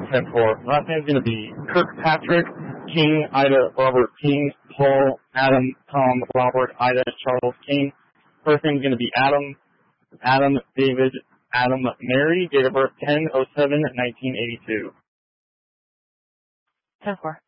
10-4. Last name's going to be Kirkpatrick, King, Ida, Robert, King, Paul, Adam, Tom, Robert, Ida, Charles, King. First name's going to be Adam, David, Adam, Mary, date of birth 10/07/1982. 10-4.